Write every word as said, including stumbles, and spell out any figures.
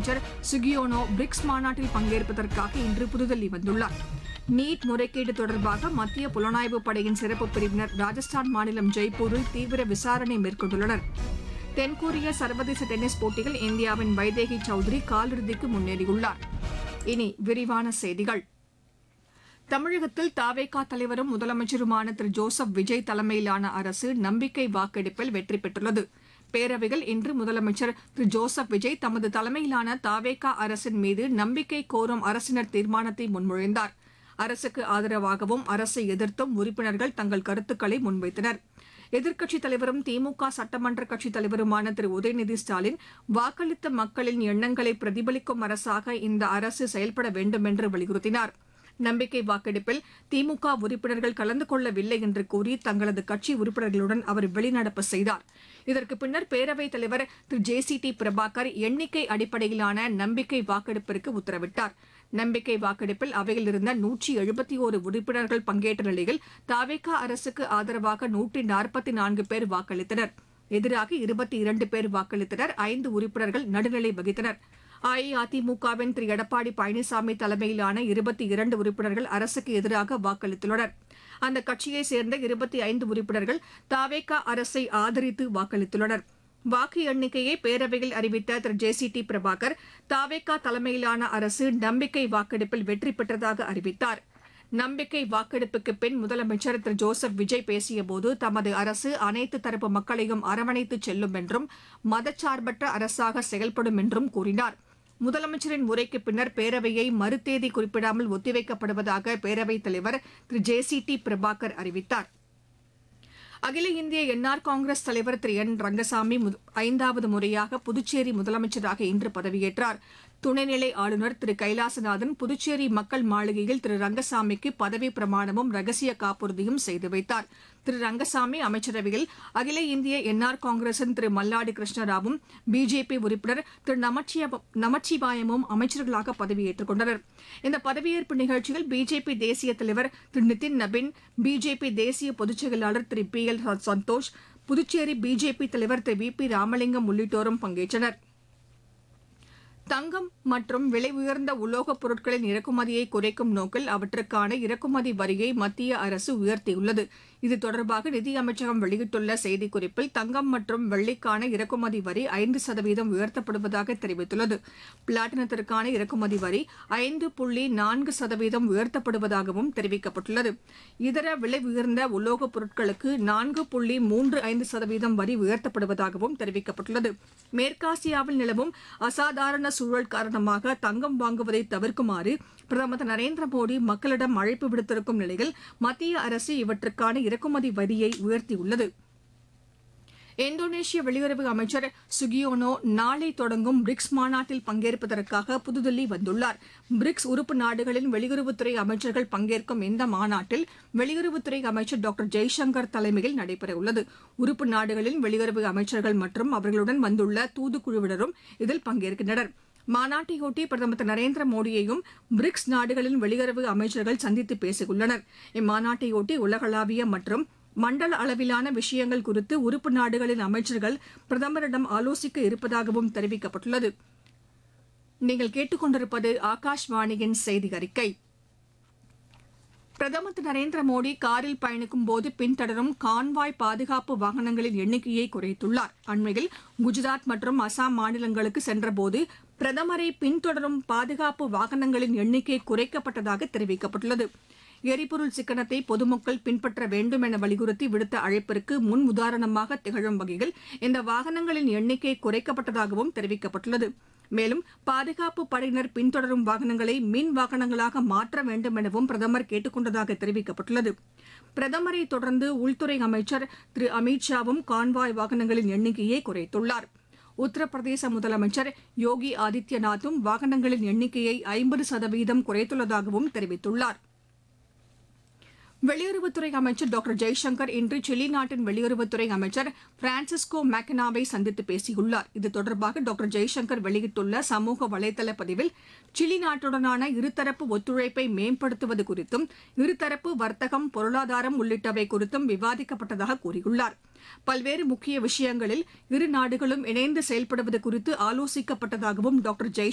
முதலமைச்சர் சுகியோனோ பிரிக்ஸ் மாநாட்டில் பங்கேற்பதற்காக இன்று புதுதில்லி வந்துள்ளார். நீட் முறைகேடு தொடர்பாக மத்திய புலனாய்வு படையின் சிறப்பு பிரிவினர் ராஜஸ்தான் மாநிலம் ஜெய்ப்பூரில் தீவிர விசாரணை மேற்கொண்டுள்ளனர். தென்கொரிய சர்வதேச டென்னிஸ் போட்டியில் இந்தியாவின் வைதேகி சௌத்ரி காலிறுதிக்கு முன்னேறியுள்ளார். இனி விரிவான செய்திகள். தமிழகத்தில் தவேகா தலைவரும் முதலமைச்சருமான திரு ஜோசப் விஜய் தலைமையிலான அரசு நம்பிக்கை வாக்கெடுப்பில் வெற்றி பெற்றுள்ளது. பேரவையில் இன்று முதலமைச்சர் திரு ஜோசப் விஜய் தமது தலைமையிலான தவேகா அரசின் மீது நம்பிக்கை கோரும் அரசினர் தீர்மானத்தை முன்மொழிந்தார். அரசுக்கு ஆதரவாகவும் அரசை எதிர்த்தும் உறுப்பினர்கள் தங்கள் கருத்துக்களை முன்வைத்தனர். எதிர்க்கட்சித் தலைவரும் திமுக சட்டமன்ற கட்சித் தலைவருமான திரு உதயநிதி ஸ்டாலின் வாக்களித்த மக்களின் எண்ணங்களை பிரதிபலிக்கும் அரசாக இந்த அரசு செயல்பட வேண்டும் என்று வலியுறுத்தினார். நம்பிக்கை வாக்கெடுப்பில் திமுக உறுப்பினர்கள் கலந்து கொள்ளவில்லை என்று கூறி தங்களது கட்சி உறுப்பினர்களுடன் அவர் வெளிநடப்பு செய்தார். இதற்கு பின்னர் பேரவைத் தலைவர் திரு ஜே சி டி பிரபாகர் எண்ணிக்கை அடிப்படையிலான நம்பிக்கை வாக்கெடுப்பிற்கு உத்தரவிட்டார். நம்பிக்கை வாக்கெடுப்பில் அவையில் இருந்த நூற்றி எழுபத்தி ஒரு உறுப்பினர்கள் பங்கேற்ற நிலையில் தவேகா அரசுக்கு ஆதரவாக நூற்றி நாற்பத்தி நான்கு பேர் வாக்களித்தனர். எதிராக இருபத்தி இரண்டு பேர் வாக்களித்தனர். ஐந்து உறுப்பினர்கள் நடுநிலை வகித்தனர். அஇஅதிமுகவின் திரு எடப்பாடி பழனிசாமி தலைமையிலான இருபத்தி இரண்டு உறுப்பினர்கள் அரசுக்கு எதிராக வாக்களித்துள்ளனர். அந்த கட்சியைச் சேர்ந்த இருபத்தி ஐந்து உறுப்பினர்கள் தவேகா அரசை ஆதரித்து வாக்களித்துள்ளனர். வாக்கு எண்ணிக்கையை பேரவையில் அறிவித்த திரு ஜே சி டி பிரபாகர் தவேகா தலைமையிலான அரசு நம்பிக்கை வாக்கெடுப்பில் வெற்றி பெற்றதாக அறிவித்தார். நம்பிக்கை வாக்கெடுப்புக்கு பின் முதலமைச்சர் திரு ஜோசப் விஜய் பேசியபோது தமது அரசு அனைத்து தரப்பு மக்களையும் அரவணைத்து செல்லும் என்றும் மதச்சார்பற்ற அரசாக செயல்படும் என்றும் கூறினார். முதலமைச்சரின் உரைக்கு பின்னர் பேரவையை மறுதேதி குறிப்பிடாமல் ஒத்திவைக்கப்படுவதாக பேரவைத் தலைவர் திரு ஜே சி டி பிரபாகர் அறிவித்தார். அகில இந்திய என்ஆர் காங்கிரஸ் தலைவர் திரு என் ரங்கசாமி ஐந்தாவது முறையாக புதுச்சேரி முதலமைச்சராக இன்று பதவியேற்றார். துணைநிலை ஆளுநர் திரு கைலாசநாதன் புதுச்சேரி மக்கள் மாளிகையில் திரு ரங்கசாமிக்கு பதவி பிரமாணமும் ரகசிய காப்புறுதியும் செய்து வைத்தார். திரு ரங்கசாமி அமைச்சரவையில் அகில இந்திய என்ஆர் காங்கிரசின் திரு மல்லாடி கிருஷ்ணராவும் பிஜேபி உறுப்பினர் திரு நமச்சிவாயமும் அமைச்சர்களாக பதவியேற்றுக் கொண்டனர். இந்த பதவியேற்பு நிகழ்ச்சியில் பிஜேபி தேசிய தலைவர் திரு நிதின் நபின், பிஜேபி தேசிய பொதுச் செயலாளர் திரு P L Santhosh, Puducherry BJP தலைவர் திரு வி பி ராமலிங்கம் உள்ளிட்டோரும் பங்கேற்றனர். தங்கம் மற்றும் விலை உயர்ந்த உலோகப் பொருட்களின் இறக்குமதியை குறைக்கும் நோக்கில் அவற்றுக்கான இறக்குமதி வரியை மத்திய அரசு உயர்த்தியுள்ளது. இது தொடர்பாக நிதியமைச்சகம் வெளியிட்டுள்ள செய்திக்குறிப்பில் தங்கம் மற்றும் வெள்ளிக்கான இறக்குமதி வரி ஐந்து சதவீதம் உயர்த்தப்படுவதாக தெரிவித்துள்ளது. பிளாட்டினத்திற்கான இறக்குமதி வரி ஐந்து புள்ளி நான்கு சதவீதம் உயர்த்தப்படுவதாகவும் தெரிவிக்கப்பட்டுள்ளது. இதர விலை உயர்ந்த உலோகப் பொருட்களுக்கு நான்கு புள்ளி மூன்று ஐந்து சதவீதம் வரி உயர்த்தப்படுவதாகவும் தெரிவிக்கப்பட்டுள்ளது. மேற்காசியாவில் நிலவும் அசாதாரண சூழல் காரணமாக தங்கம் வாங்குவதை தவிர்க்குமாறு பிரதமர் திரு நரேந்திர மோடி மக்களிடம் அழைப்பு விடுத்திருக்கும் நிலையில் மத்திய அரசு இவற்றுக்கான இறக்குமதி வரியை உயர்த்தியுள்ளது. இந்தோனேஷிய வெளியுறவு அமைச்சர் சுகியோனோ நாளை தொடங்கும் பிரிக்ஸ் மாநாட்டில் பங்கேற்பதற்காக புதுதில்லி வந்துள்ளார். பிரிக்ஸ் உறுப்பு நாடுகளின் வெளியுறவுத்துறை அமைச்சர்கள் பங்கேற்கும் இந்த மாநாட்டில் வெளியுறவுத்துறை அமைச்சர் டாக்டர் ஜெய்சங்கர் தலைமையில் நடைபெறவுள்ளது. உறுப்பு நாடுகளின் வெளியுறவு அமைச்சர்கள் மற்றும் அவர்களுடன் வந்துள்ள தூதுக்குழுவினரும் இதில் பங்கேற்கின்றனர். மாநாட்டையொட்டி பிரதமர் திரு நரேந்திர மோடியையும் பிரிக்ஸ் நாடுகளின் வெளியுறவு அமைச்சர்கள் சந்தித்து பேசியுள்ளனர். இம்மாநாட்டையொட்டி உலகளாவிய மற்றும் மண்டல அளவிலான விஷயங்கள் குறித்து உறுப்பு நாடுகளின் அமைச்சர்கள் பிரதமரிடம் ஆலோசிக்க இருப்பதாகவும் தெரிவிக்கப்பட்டுள்ளது. நீங்கள் கேட்டுக்கொண்டிருப்பது ஆகாஷ்வாணியின் செய்தி அறிக்கை. பிரதமர் திரு நரேந்திர மோடி காரில் பயணிக்கும் போது பின்தொடரும் கான்வாய் பாதுகாப்பு வாகனங்களின் எண்ணிக்கையை குறைத்துள்ளார். அண்மையில் குஜராத் மற்றும் அசாம் மாநிலங்களுக்கு சென்றபோது பிரதமரை பின்தொடரும் பாதுகாப்பு வாகனங்களின் எண்ணிக்கை குறைக்கப்பட்டதாக தெரிவிக்கப்பட்டுள்ளது. எரிபொருள் சிக்கனத்தை பொதுமக்கள் பின்பற்ற வேண்டும் என வலியுறுத்தி விடுத்த அழைப்பிற்கு முன் உதாரணமாக திகழும் வகையில் இந்த வாகனங்களின் எண்ணிக்கை குறைக்கப்பட்டதாகவும் தெரிவிக்கப்பட்டுள்ளது. மேலும் பாதுகாப்பு படையினர் பின்தொடரும் வாகனங்களை மின் வாகனங்களாக மாற்ற வேண்டும் எனவும் பிரதமர் கேட்டுக் கொண்டதாக தெரிவிக்கப்பட்டுள்ளது. பிரதமரை தொடர்ந்து உள்துறை அமைச்சர் திரு அமித் ஷாவும் கான்வாய் வாகனங்களின் எண்ணிக்கையை குறைத்துள்ளார். உத்தரப்பிரதேச முதலமைச்சர் யோகி ஆதித்யநாத்தும் வாகனங்களின் எண்ணிக்கையை ஐம்பது சதவீதம் குறைத்துள்ளதாகவும் தெரிவித்துள்ளார். வெளியுறவுத்துறை அமைச்சர் டாக்டர் ஜெய்சங்கர் இன்று சிலி நாட்டின் வெளியுறவுத்துறை அமைச்சர் பிரான்சிஸ்கோ மேக்கனாவை சந்தித்து பேசியுள்ளார். இது தொடர்பாக டாக்டர் ஜெய்சங்கர் வெளியிட்டுள்ள சமூக வலைதள பதிவில் சிலி நாட்டுடனான இருதரப்பு ஒத்துழைப்பை மேம்படுத்துவது குறித்தும் இருதரப்பு வர்த்தகம், பொருளாதாரம் உள்ளிட்டவை குறித்தும் விவாதிக்கப்பட்டதாக கூறியுள்ளார். பல்வேறு முக்கிய விஷயங்களில் இரு நாடுகளும் இணைந்து செயல்படுவது குறித்து ஆலோசிக்கப்பட்டதாகவும் டாக்டர் ஜெய்சங்கர்